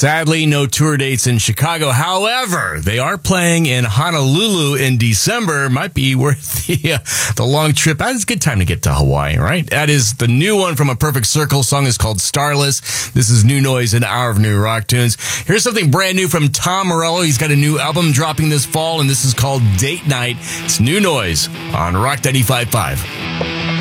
Sadly, no tour dates in Chicago. However, they are playing in Honolulu in December. Might be worth the long trip. It's a good time to get to Hawaii, right? That is the new one from A Perfect Circle. Song is called Starless. This is New Noise, an hour of new rock tunes. Here's something brand new from Tom Morello. He's got a new album dropping this fall, and this is called Date Night. It's New Noise on Rock 95.5.